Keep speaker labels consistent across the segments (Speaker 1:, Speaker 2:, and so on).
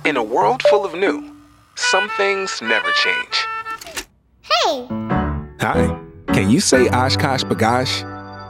Speaker 1: In a world full of new, some things never change.
Speaker 2: Hey!
Speaker 1: Hi. Can you say Oshkosh Bagosh?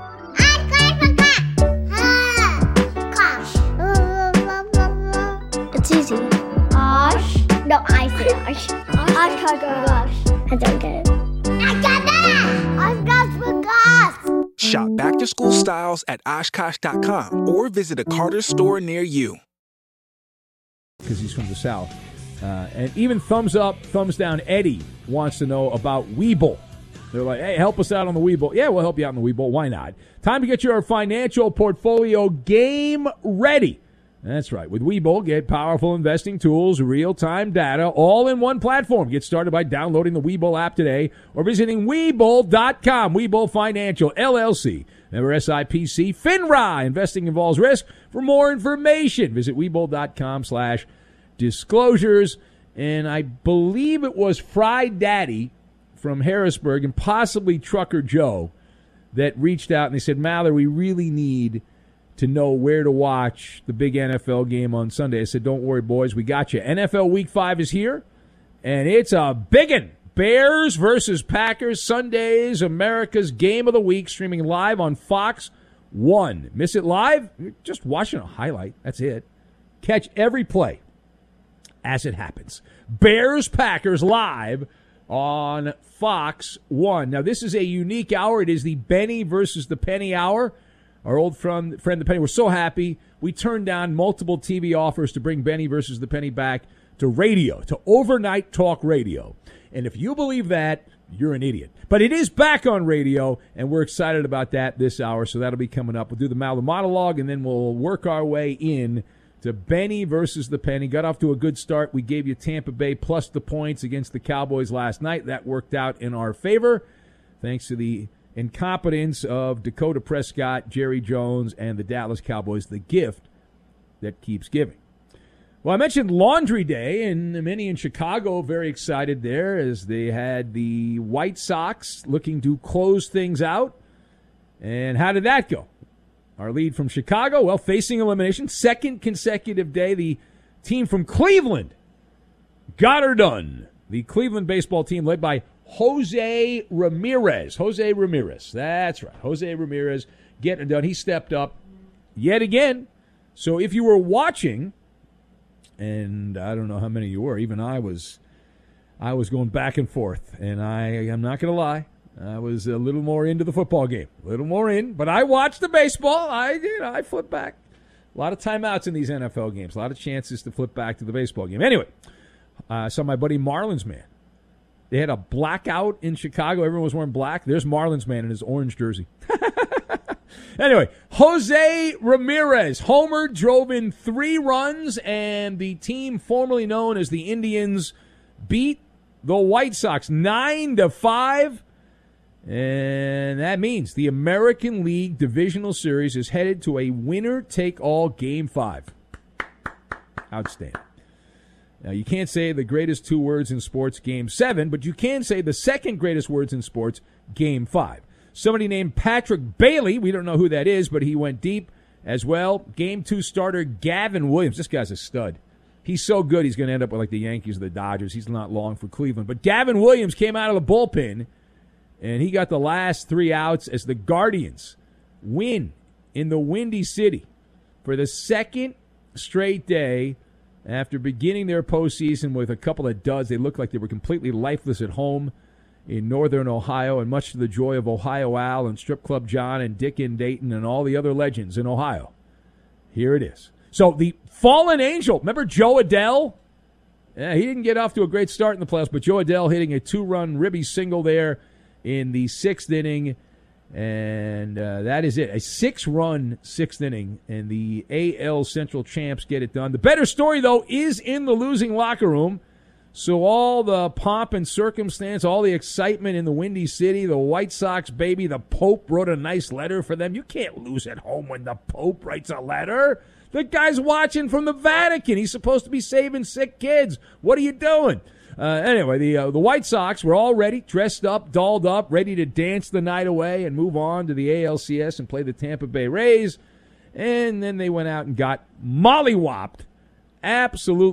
Speaker 2: It's easy. Osh? No, I say Osh. Oshkosh Bagosh. I don't get it. I got that! Oshkosh Bagosh!
Speaker 1: Shop back-to-school styles at Oshkosh.com or visit a Carter store near you.
Speaker 3: Because he's from the South. And even thumbs up, thumbs down, Eddie wants to know about Webull. They're like, hey, help us out on the Webull. Yeah, we'll help you out on the Webull. Why not? Time to get your financial portfolio game ready. That's right. With Webull, get powerful investing tools, real-time data, all in one platform. Get started by downloading the Webull app today or visiting Webull.com. Webull Financial, LLC. Member SIPC. FINRA. Investing involves risk. For more information, visit Webull.com/disclosures. And I believe it was Fry Daddy from Harrisburg and possibly Trucker Joe that reached out and they said, Mather, we really need to know where to watch the big NFL game on Sunday. I said, don't worry, boys, we got you. NFL Week 5 is here, and it's a biggin'. Bears versus Packers, Sundays, America's Game of the Week, streaming live on Fox 1. Miss it live? You're just watching a highlight. That's it. Catch every play as it happens. Bears, Packers live on Fox 1. Now, this is a unique hour. It is the Benny versus the Penny hour. Our old friend, the Penny, we're so happy. We turned down multiple TV offers to bring Benny versus the Penny back to radio, to overnight talk radio. And if you believe that, you're an idiot. But it is back on radio, and we're excited about that this hour, so that'll be coming up. We'll do the Mather monologue, and then we'll work our way in to Benny versus the Penny. Got off to a good start. We gave you Tampa Bay plus the points against the Cowboys last night. That worked out in our favor, thanks to the incompetence of Dakota Prescott, Jerry Jones, and the Dallas Cowboys, the gift that keeps giving. Well, I mentioned Laundry Day, and many in Chicago very excited there as they had the White Sox looking to close things out. And how did that go? Our lead from Chicago, well, facing elimination, second consecutive day, the team from Cleveland got her done. The Cleveland baseball team led by Jose Ramirez. Jose Ramirez. That's right. Jose Ramirez getting it done. He stepped up yet again. So if you were watching, and I don't know how many you were, even I was going back and forth. And I'm not going to lie, I was a little more into the football game. A little more in, but I watched the baseball. I flipped back. A lot of timeouts in these NFL games. A lot of chances to flip back to the baseball game. Anyway, I saw my buddy Marlins man. They had a blackout in Chicago. Everyone was wearing black. There's Marlins man in his orange jersey. Anyway, Jose Ramirez homered, drove in 3 runs, and the team formerly known as the Indians beat the White Sox 9-5. And that means the American League Divisional Series is headed to a winner-take-all Game 5. Outstanding. Now, you can't say the greatest 2 words in sports, Game 7, but you can say the second greatest words in sports, Game 5. Somebody named Patrick Bailey, we don't know who that is, but he went deep as well. Game 2 starter Gavin Williams. This guy's a stud. He's so good he's going to end up with like the Yankees or the Dodgers. He's not long for Cleveland. But Gavin Williams came out of the bullpen, and he got the last 3 outs as the Guardians win in the Windy City for the second straight day. After beginning their postseason with a couple of duds, they looked like they were completely lifeless at home in northern Ohio, and much to the joy of Ohio Al and Strip Club John and Dick in Dayton and all the other legends in Ohio. Here it is. So the fallen angel, remember Joe Adele? Yeah, he didn't get off to a great start in the playoffs, but Joe Adele hitting a 2-run ribby single there in the 6th inning. And that is it. A 6-run 6th inning, and the AL Central champs get it done. The better story, though, is in the losing locker room. So all the pomp and circumstance, all the excitement in the Windy City, the White Sox, baby, the Pope wrote a nice letter for them. You can't lose at home when the Pope writes a letter. The guy's watching from the Vatican. He's supposed to be saving sick kids. What are you doing? Anyway, the White Sox were all ready, dressed up, dolled up, ready to dance the night away and move on to the ALCS and play the Tampa Bay Rays. And then they went out and got mollywopped. Absolutely.